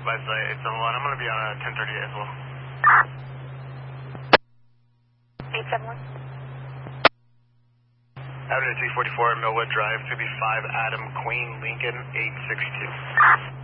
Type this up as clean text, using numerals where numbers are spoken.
advise 871. I'm going to be on 1038 as well. 871. Avenue 344 Millwood Drive, 2B5 Adam Queen Lincoln 862.